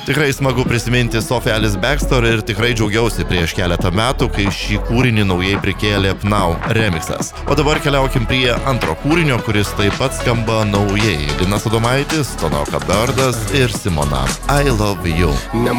Tikrai smagu prisiminti Sophie Alice Baxter ir tikrai džiaugiausi prieš keletą metų, kai šį kūrinį naujai prikėlė Pnau remixas. O dabar keliaukim prie antro kūrinio, kuris taip pat skamba naujai. Linas Adomaitis, Tonoka Birdas ir Simona. I Love You.